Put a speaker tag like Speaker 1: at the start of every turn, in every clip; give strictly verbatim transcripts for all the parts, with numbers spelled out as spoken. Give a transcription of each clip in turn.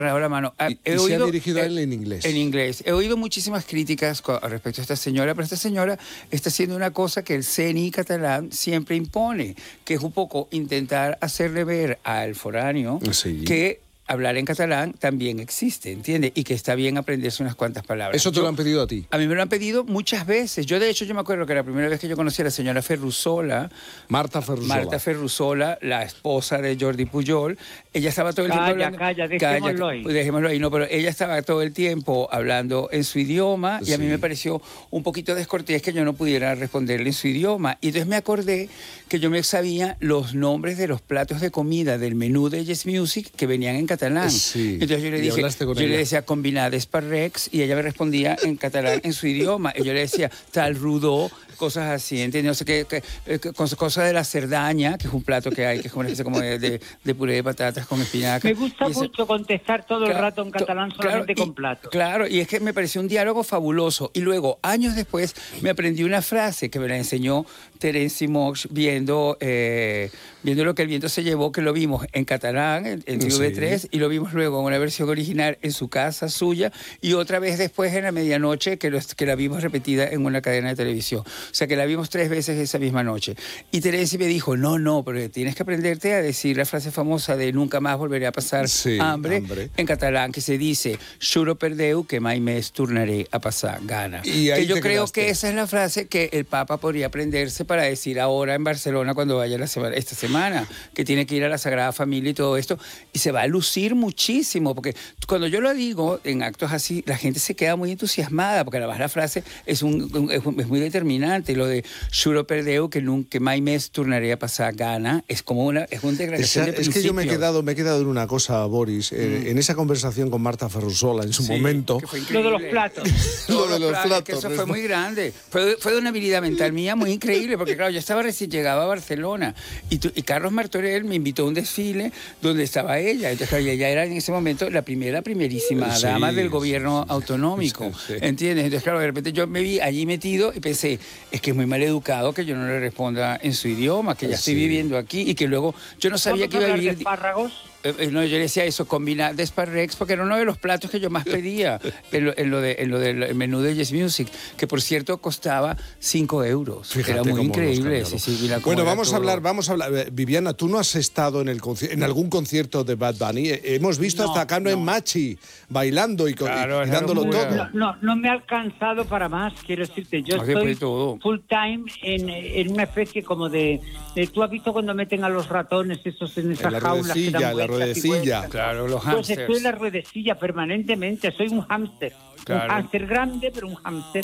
Speaker 1: la mano.
Speaker 2: Y, He y oído, se ha dirigido eh, a él en inglés.
Speaker 1: En inglés. He oído muchísimas críticas con, respecto a esta señora, pero esta señora está haciendo una cosa que el C N I catalán siempre impone, que es un poco intentar hacerle ver al foráneo sí. que hablar en catalán también existe, ¿entiendes? Y que está bien aprenderse unas cuantas palabras.
Speaker 2: ¿Eso te
Speaker 1: yo,
Speaker 2: lo han pedido a ti?
Speaker 1: A mí me lo han pedido muchas veces. Yo, de hecho, yo me acuerdo que la primera vez que yo conocí a la señora Ferrusola,
Speaker 2: Marta Ferrusola,
Speaker 1: Marta Ferrusola, la esposa de Jordi Pujol, ella estaba todo el
Speaker 3: calla,
Speaker 1: tiempo hablando...
Speaker 3: Calla, dejémoslo
Speaker 1: calla,
Speaker 3: ahí.
Speaker 1: Dejémoslo ahí, no, pero ella estaba todo el tiempo hablando en su idioma y sí. a mí me pareció un poquito descortés que yo no pudiera responderle en su idioma. Y entonces me acordé que yo me sabía los nombres de los platos de comida del menú de Yes Music que venían en catalán.
Speaker 2: Sí.
Speaker 1: Entonces yo le dije, yo ella? le decía combinades parrecs y ella me respondía en catalán en su idioma. Y yo le decía tal rudo, cosas así, ¿entiendes? No sé qué, qué, qué cosa de la cerdaña, que es un plato que hay, que es como una especie como de, de, de puré de patatas con espinaca.
Speaker 3: Me gusta
Speaker 1: ese,
Speaker 3: mucho contestar todo
Speaker 1: claro,
Speaker 3: el rato en catalán solamente
Speaker 1: claro,
Speaker 3: con platos.
Speaker 1: Claro, y es que me pareció un diálogo fabuloso. Y luego, años después, me aprendí una frase que me la enseñó Terence Moix viendo, eh, viendo Lo que el viento se llevó, que lo vimos en catalán, en, en T V tres, sí. y lo vimos luego en una versión original en su casa suya, y otra vez después en la medianoche, que, lo, que la vimos repetida en una cadena de televisión. O sea, que la vimos tres veces esa misma noche. Y Terence me dijo, no, no, pero tienes que aprenderte a decir la frase famosa de nunca más volveré a pasar
Speaker 2: sí,
Speaker 1: hambre,
Speaker 2: hambre,
Speaker 1: en catalán, que se dice, juro per Déu que mai més tornaré a pasar gana. Que yo creo
Speaker 2: quedaste.
Speaker 1: que esa es la frase que el Papa podría aprenderse para decir ahora en Barcelona cuando vaya la semana, esta semana, que tiene que ir a la Sagrada Familia y todo esto, y se va a lucir muchísimo, porque cuando yo lo digo en actos así, la gente se queda muy entusiasmada, porque además la frase es, un, es, es muy determinante, lo de juro per Déu que nunca mai més tornaré a pasar gana, es como una, es una declaración
Speaker 2: Esa,
Speaker 1: de
Speaker 2: Es que yo me he quedado, me he quedado en una cosa, Boris, mm. en, en esa conversación con Marta Ferrusola en su
Speaker 1: sí,
Speaker 2: momento.
Speaker 3: Lo de los platos.
Speaker 2: Lo de los platos.
Speaker 1: Que eso fue muy grande. Fue, fue de una habilidad mental mía muy increíble, porque claro, yo estaba recién llegado a Barcelona y, tu, y Carlos Martorell me invitó a un desfile donde estaba ella. Entonces, claro, ella era en ese momento la primera, primerísima sí, dama del gobierno sí, autonómico. Sí, sí. ¿Entiendes? Entonces, claro, de repente yo me vi allí metido y pensé, es que es muy mal educado que yo no le responda en su idioma, que ya estoy sí. viviendo aquí y que luego yo no sabía que iba a vivir...
Speaker 3: de espárragos?
Speaker 1: Eh, no, yo le decía eso, combinar de Sparrex, porque era uno de los platos que yo más pedía en lo, en lo, de, en lo del menú de Yes Music, que por cierto costaba cinco euros.
Speaker 2: Fíjate,
Speaker 1: era muy increíble. Sí, sí, mira,
Speaker 2: bueno, vamos todo. a hablar, vamos a hablar. Viviana, tú no has estado en, el en algún concierto de Bad Bunny. Hemos visto no, hasta acá no. en Machi bailando y,
Speaker 1: claro,
Speaker 2: y, y dándolo
Speaker 3: muy,
Speaker 2: todo.
Speaker 3: No, no, no me ha alcanzado para más, quiero decirte. Yo estoy full time en, en una especie como de, de... Tú has visto cuando meten a los ratones esos en esas
Speaker 2: en la
Speaker 3: jaulas que dan
Speaker 2: la ruedecilla.
Speaker 1: Claro, los
Speaker 3: pues
Speaker 1: hámsters.
Speaker 3: Estoy en la ruedecilla permanentemente, soy un hámster. Claro. Un hámster grande, pero un hámster.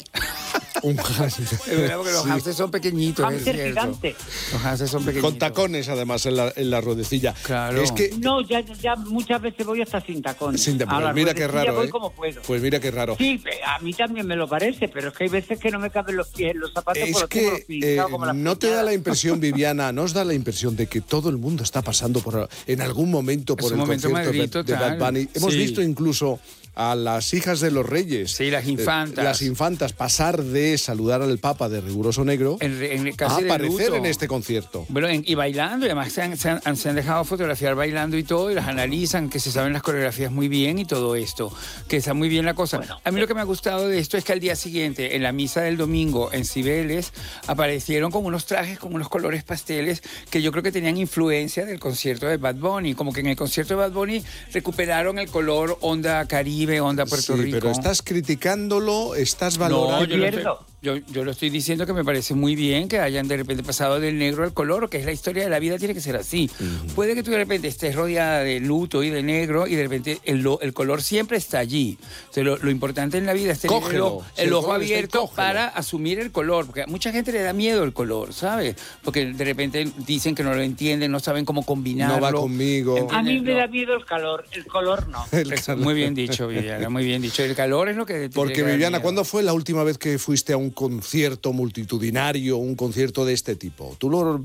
Speaker 2: un hámster.
Speaker 1: Es verdad, porque los sí. hámsters son pequeñitos.
Speaker 3: Hámster gigante.
Speaker 1: Los hámsters son pequeñitos.
Speaker 2: Con tacones, además, en la, en la ruedecilla.
Speaker 1: Claro.
Speaker 2: Es que...
Speaker 3: No, ya, ya muchas veces voy hasta sin tacones.
Speaker 2: Sin tacones. Mira qué raro,
Speaker 3: voy
Speaker 2: ¿eh?
Speaker 3: como puedo.
Speaker 2: Pues mira qué raro.
Speaker 3: Sí, a mí también me lo parece, pero es que hay veces que no me caben los pies en los zapatos.
Speaker 2: Es
Speaker 3: por
Speaker 2: que
Speaker 3: los pies,
Speaker 2: eh,
Speaker 3: como la
Speaker 2: no te da la impresión, Viviana, ¿no os da la impresión de que todo el mundo está pasando por en algún momento por es el
Speaker 1: momento
Speaker 2: concierto
Speaker 1: Madrid,
Speaker 2: de, de Bad Bunny? Hemos
Speaker 1: sí.
Speaker 2: visto incluso a las hijas de los reyes,
Speaker 1: sí, las infantas,
Speaker 2: eh, las infantas pasar de saludar al Papa de riguroso negro
Speaker 1: en, en, casi
Speaker 2: a aparecer en este concierto.
Speaker 1: Bueno, en, y bailando, y además se han, se, han, se han dejado fotografiar bailando y todo, y las analizan, que se saben las coreografías muy bien y todo esto, que está muy bien la cosa. Bueno, a mí lo que me ha gustado de esto es que al día siguiente, en la misa del domingo en Cibeles, aparecieron con unos trajes, con unos colores pasteles, que yo creo que tenían influencia del concierto de Bad Bunny, como que en el concierto de Bad Bunny recuperaron el color onda Caribe, onda Puerto
Speaker 2: sí,
Speaker 1: Rico.
Speaker 2: Pero estás criticándolo, estás valorando.
Speaker 1: No, yo, lo estoy, yo, yo lo estoy diciendo que me parece muy bien que hayan de repente pasado del negro al color, que es la historia de la vida, tiene que ser así. Uh-huh. Puede que tú de repente estés rodeada de luto y de negro y de repente el, el color siempre está allí. Entonces, lo, lo importante en la vida es tener
Speaker 2: cógelo,
Speaker 1: el, ojo, el
Speaker 2: el
Speaker 1: ojo abierto para asumir el color, porque a mucha gente le da miedo el color, ¿sabes? Porque de repente dicen que no lo entienden, no saben cómo combinarlo.
Speaker 2: No va conmigo.
Speaker 3: A mí me da miedo el calor, el color no.
Speaker 1: El calor. Muy bien dicho, Viviana, muy bien dicho. El calor es lo que...
Speaker 2: Porque, Viviana, ¿cuándo fue la última vez que fuiste a un concierto multitudinario, un concierto de este tipo? ¿Tú lo...?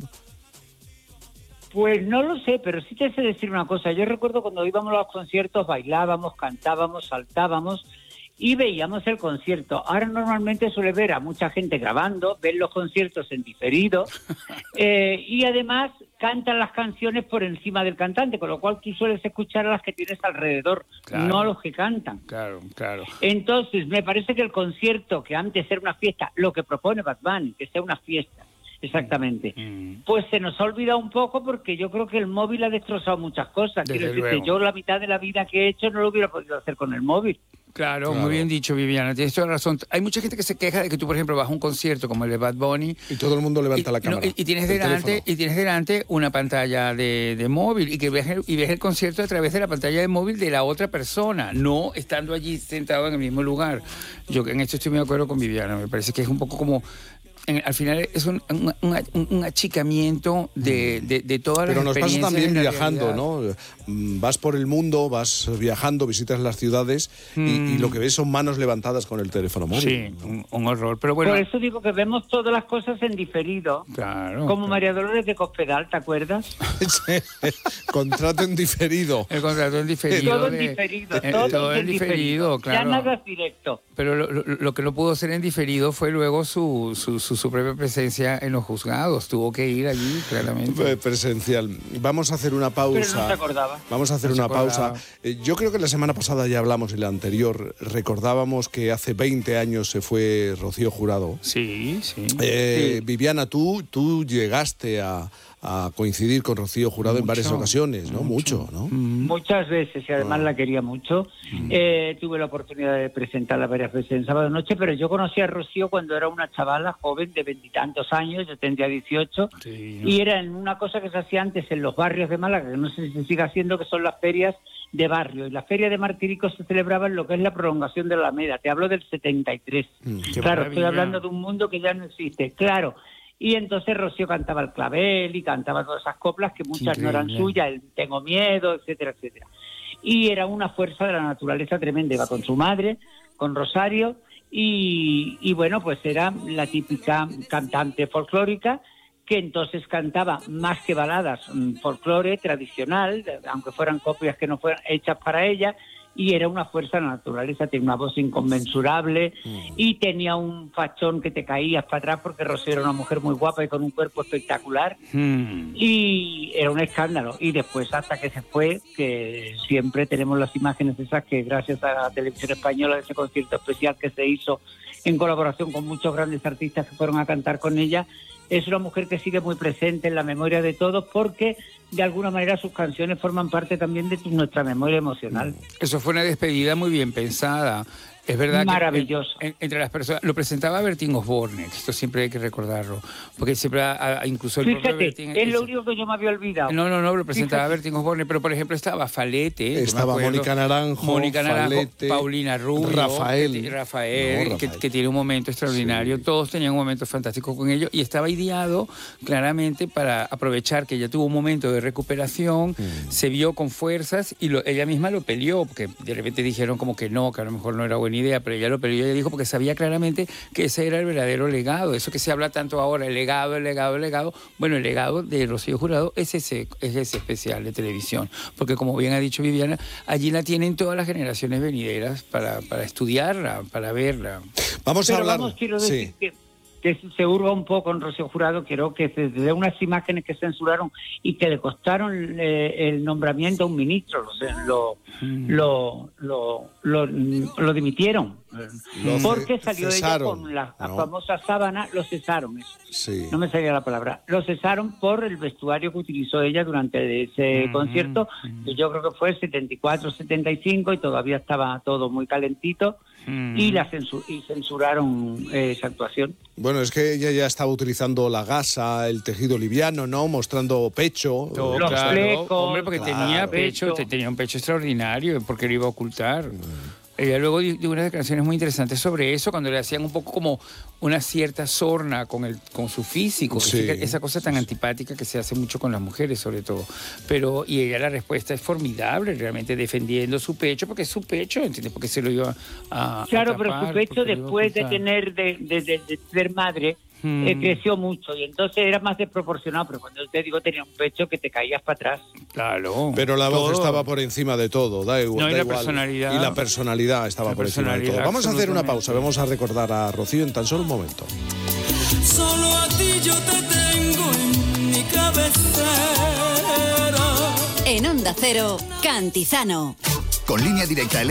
Speaker 3: Pues no lo sé, pero sí te sé decir una cosa. Yo recuerdo cuando íbamos a los conciertos, bailábamos, cantábamos, saltábamos, y veíamos el concierto. Ahora normalmente suele ver a mucha gente grabando, ver los conciertos en diferido eh, y además cantan las canciones por encima del cantante, con lo cual tú sueles escuchar a las que tienes alrededor, claro, no a los que cantan.
Speaker 1: Claro, claro.
Speaker 3: Entonces, me parece que el concierto, que antes era una fiesta, lo que propone Bad Bunny, que sea una fiesta, exactamente, mm. pues se nos ha olvidado un poco porque yo creo que el móvil ha destrozado muchas cosas. Desde Quiero decirte, yo la mitad de la vida que he hecho no lo hubiera podido hacer con el móvil.
Speaker 1: Claro, claro, muy bien dicho, Viviana, tienes toda la razón. Hay mucha gente que se queja de que tú, por ejemplo, vas a un concierto como el de Bad Bunny
Speaker 2: y todo el mundo levanta
Speaker 1: y,
Speaker 2: la cámara.
Speaker 1: No, y, y tienes delante y tienes delante una pantalla de, de móvil y que ves el, y ves el concierto a través de la pantalla de móvil de la otra persona, no estando allí sentado en el mismo lugar. Yo en esto estoy muy de acuerdo con Viviana, me parece que es un poco como En, al final es un, un, un, un achicamiento de, de, de todas las experiencias.
Speaker 2: Pero nos pasa también viajando,
Speaker 1: realidad.
Speaker 2: ¿no? Vas por el mundo, vas viajando, visitas las ciudades mm. y, y lo que ves son manos levantadas con el teléfono móvil.
Speaker 1: Sí, un, un horror. Pero bueno,
Speaker 3: por eso digo que vemos todas las cosas en diferido.
Speaker 1: Claro.
Speaker 3: Como
Speaker 1: claro.
Speaker 3: María Dolores de Cospedal, ¿te acuerdas?
Speaker 2: Sí. Contrato en diferido.
Speaker 1: El contrato en diferido.
Speaker 3: Todo
Speaker 1: de,
Speaker 3: en diferido.
Speaker 1: Eh,
Speaker 3: todo,
Speaker 1: todo en diferido, diferido, claro.
Speaker 3: Ya nada es directo.
Speaker 1: Pero lo, lo, lo que no pudo ser en diferido fue luego su, su, su, su propia presencia en los juzgados. Tuvo que ir allí, claramente.
Speaker 2: Presencial. Vamos a hacer una pausa.
Speaker 3: Pero no se acordaba.
Speaker 2: Vamos a hacer
Speaker 1: no
Speaker 2: una pausa. Eh, yo creo que la semana pasada ya hablamos, y la anterior recordábamos que hace veinte años se fue Rocío Jurado.
Speaker 1: Sí, sí.
Speaker 2: Eh,
Speaker 1: sí.
Speaker 2: Viviana, tú, tú llegaste a, a coincidir con Rocío Jurado mucho, en varias ocasiones, ¿no? Mucho, mucho ¿no?
Speaker 3: Muchas veces, y además ah. la quería mucho. Mm. Eh, tuve la oportunidad de presentarla varias veces en Sábado Noche, pero yo conocí a Rocío cuando era una chavala joven de veintitantos años, yo tendría dieciocho, sí, ¿no? Y era en una cosa que se hacía antes en los barrios de Málaga, que no sé si se sigue haciendo, que son las ferias de barrio. Y la feria de Martirico se celebraba en lo que es la prolongación de la Alameda. Te hablo del setenta y tres. Mm, claro, estoy hablando de un mundo que ya no existe. Claro. Y entonces Rocío cantaba el clavel y cantaba todas esas coplas que muchas no eran suyas, el Tengo Miedo, etcétera, etcétera. Y era una fuerza de la naturaleza tremenda. Iba con su madre, con Rosario, y, y bueno, pues era la típica cantante folclórica que entonces cantaba más que baladas, folclore tradicional, aunque fueran copias que no fueran hechas para ella, y era una fuerza de la naturaleza, tenía una voz inconmensurable mm. y tenía un fachón que te caías para atrás porque Rocío era una mujer muy guapa y con un cuerpo espectacular mm. y era un escándalo. Y después hasta que se fue, que siempre tenemos las imágenes esas que gracias a la televisión española, de ese concierto especial que se hizo en colaboración con muchos grandes artistas que fueron a cantar con ella, es una mujer que sigue muy presente en la memoria de todos porque de alguna manera sus canciones forman parte también de nuestra memoria emocional.
Speaker 1: Eso fue una despedida muy bien pensada. Es verdad
Speaker 3: maravilloso.
Speaker 1: que en, entre las personas lo presentaba Bertín Osborne, esto siempre hay que recordarlo, porque siempre a, a, incluso el
Speaker 3: Fíjate,
Speaker 1: propio Bertín,
Speaker 3: es eso. Lo único que yo me había olvidado.
Speaker 1: No, no, no, lo presentaba Fíjate. Bertín Osborne, pero por ejemplo estaba Falete,
Speaker 2: estaba Mónica Naranjo,
Speaker 1: Mónica Naranjo,
Speaker 2: Falete,
Speaker 1: Paulina Rubio,
Speaker 2: Rafael,
Speaker 1: que, Rafael,
Speaker 2: no,
Speaker 1: que,
Speaker 2: Rafael.
Speaker 1: que tiene un momento extraordinario, sí. Todos tenían un momento fantástico con ellos y estaba ideado claramente para aprovechar que ella tuvo un momento de recuperación, mm. se vio con fuerzas y lo, ella misma lo peleó, porque de repente dijeron como que no, que a lo mejor no era buena idea, pero ella lo peleó. Ella dijo porque sabía claramente que ese era el verdadero legado, eso que se habla tanto ahora, el legado, el legado, el legado. Bueno, el legado de Rocío Jurado es ese, es ese especial de televisión, porque como bien ha dicho Viviana, allí la tienen todas las generaciones venideras para, para estudiarla, para verla.
Speaker 2: Vamos
Speaker 3: Pero
Speaker 2: a hablar.
Speaker 3: Vamos, quiero decir
Speaker 2: sí.
Speaker 3: que, que se hurga un poco en Rocío Jurado, quiero que de unas imágenes que censuraron y que le costaron eh, el nombramiento a un ministro, lo, mm. lo, lo, lo, lo dimitieron. Lo porque salió cesaron. Ella con la no. famosa sábana, lo cesaron, eso.
Speaker 2: Sí.
Speaker 3: No me salía la palabra. Lo cesaron por el vestuario que utilizó ella durante ese mm-hmm. concierto, que yo creo que fue el setenta y cuatro, setenta y cinco y todavía estaba todo muy calentito. Mm. Y la censu- y censuraron eh, esa actuación.
Speaker 2: Bueno, es que ella ya estaba utilizando la gasa, el tejido liviano, ¿no? Mostrando pecho.
Speaker 1: Todo,
Speaker 3: los
Speaker 1: claro.
Speaker 3: flecos,
Speaker 1: Hombre, porque
Speaker 2: claro.
Speaker 1: tenía pecho, pecho, tenía un pecho extraordinario, porque lo iba a ocultar. Mm. Ella luego dio unas declaraciones muy interesantes sobre eso, cuando le hacían un poco como una cierta sorna con el con su físico,
Speaker 2: sí.
Speaker 1: que esa cosa tan antipática que se hace mucho con las mujeres, sobre todo. Pero, y ella la respuesta es formidable, realmente defendiendo su pecho, porque es su pecho, ¿entiendes? Porque se lo iba a
Speaker 3: Claro,
Speaker 1: a tapar,
Speaker 3: pero su pecho después de tener, de, de, de, de ser madre, mm. eh, creció mucho y entonces era más desproporcionado, pero cuando te digo tenía un pecho que te caías para atrás.
Speaker 1: Claro.
Speaker 2: Pero la voz todo. estaba por encima de todo, da igual.
Speaker 1: No, y
Speaker 2: da
Speaker 1: la
Speaker 2: igual.
Speaker 1: personalidad.
Speaker 2: Y la personalidad estaba
Speaker 1: la
Speaker 2: por encima de todo. Vamos a hacer una pausa, vamos a recordar a Rocío en tan solo un momento.
Speaker 4: Solo a ti yo te tengo en mi cabecera.
Speaker 5: En Onda Cero, Cantizano.
Speaker 6: Con Línea Directa